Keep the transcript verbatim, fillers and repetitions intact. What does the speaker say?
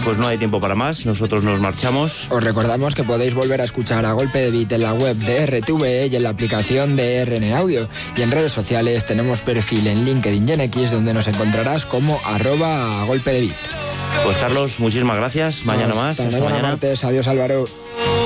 pues no hay tiempo para más, nosotros nos marchamos. Os recordamos que podéis volver a escuchar A Golpe de Beat en la web de R T V E y en la aplicación de R N Audio. Y en redes sociales tenemos perfil en LinkedIn y en X, donde nos encontrarás como arroba A Golpe de Beat. Pues Carlos, muchísimas gracias. Mañana Hasta más. Hasta mañana, mañana. martes. Adiós, Álvaro.